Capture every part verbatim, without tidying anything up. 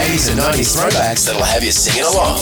eighties and nineties throwbacks that'll have you singing along.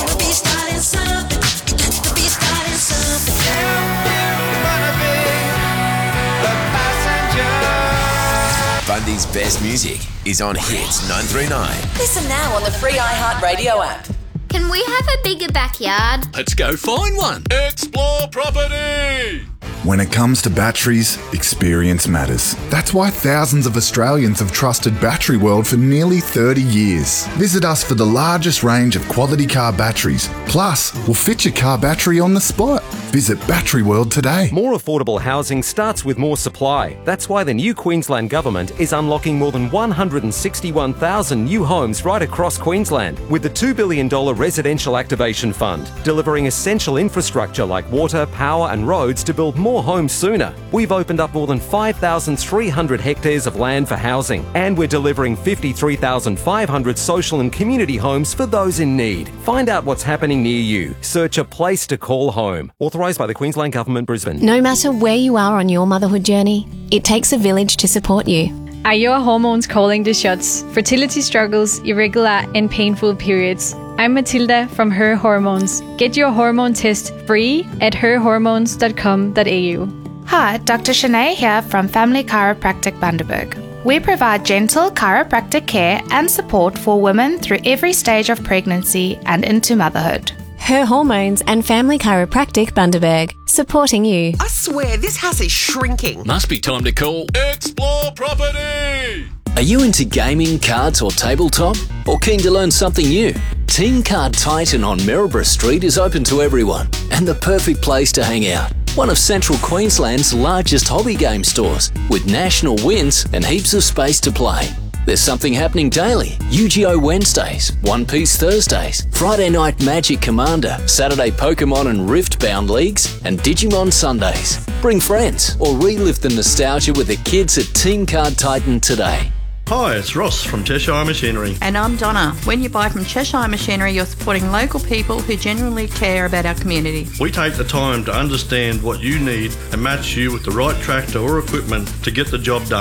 Bundy's best music is on Hits nine three nine. Listen now on the free iHeartRadio app. Can we have a bigger backyard? Let's go find one. Explore property. When it comes to batteries, experience matters. That's why thousands of Australians have trusted Battery World for nearly thirty years. Visit us for the largest range of quality car batteries. Plus, we'll fit your car battery on the spot. Visit Battery World today. More affordable housing starts with more supply. That's why the new Queensland Government is unlocking more than one hundred sixty-one thousand new homes right across Queensland with the two billion dollars Residential Activation Fund, delivering essential infrastructure like water, power and roads to build more homes sooner. We've opened up more than five thousand three hundred hectares of land for housing, and we're delivering fifty-three thousand five hundred social and community homes for those in need. Find out what's happening near you. Search a place to call home. Authorised by the Queensland Government, Brisbane. No matter where you are on your motherhood journey, it takes a village to support you. Are your hormones calling the shots? Fertility struggles, irregular and painful periods. I'm Matilda from Her Hormones. Get your hormone test free at her hormones dot com dot a u. Hi, Doctor Shanae here from Family Chiropractic Bundaberg. We provide gentle chiropractic care and support for women through every stage of pregnancy and into motherhood. Her Hormones and Family Chiropractic Bundaberg, supporting you. I swear, this house is shrinking. Must be time to call Explore Property. Are you into gaming, cards or tabletop? Or keen to learn something new? Team Card Titan on Maryborough Street is open to everyone and the perfect place to hang out. One of Central Queensland's largest hobby game stores with national wins and heaps of space to play. There's something happening daily. U G O Wednesdays, One Piece Thursdays, Friday Night Magic Commander, Saturday Pokemon and Riftbound Leagues, and Digimon Sundays. Bring friends or relive the nostalgia with the kids at Team Card Titan today. Hi, it's Ross from Cheshire Machinery. And I'm Donna. When you buy from Cheshire Machinery, you're supporting local people who genuinely care about our community. We take the time to understand what you need and match you with the right tractor or equipment to get the job done.